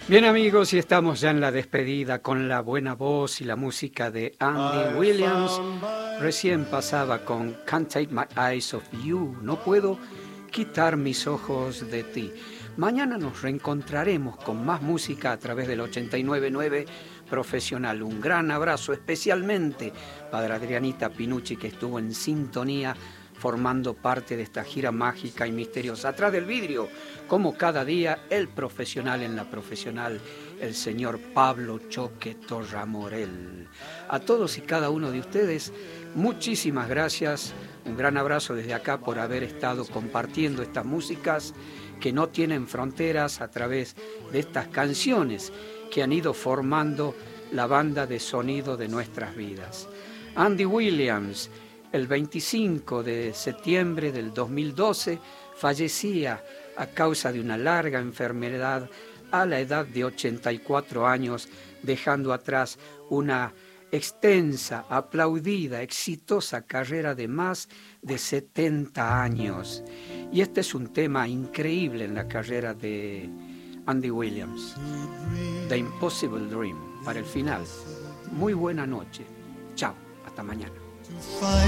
Bien amigos, y estamos ya en la despedida con la buena voz y la música de Andy Williams. Recién pasaba con Can't Take My Eyes Off You, no puedo quitar mis ojos de ti. Mañana nos reencontraremos con más música a través del 89.9 Profesional. Un gran abrazo especialmente para Adrianita Pinucci, que estuvo en sintonía formando parte de esta gira mágica y misteriosa. Atrás del vidrio, como cada día, el profesional en la profesional, el señor Pablo Choque Torramorel. A todos y cada uno de ustedes, muchísimas gracias. Un gran abrazo desde acá por haber estado compartiendo estas músicas que no tienen fronteras a través de estas canciones que han ido formando la banda de sonido de nuestras vidas. Andy Williams, el 25 de septiembre del 2012, fallecía a causa de una larga enfermedad a la edad de 84 años, dejando atrás una extensa, aplaudida, exitosa carrera de más de 70 años. Y este es un tema increíble en la carrera de Andy Williams, The Impossible Dream, para el final. Muy buena noche. Chao, hasta mañana.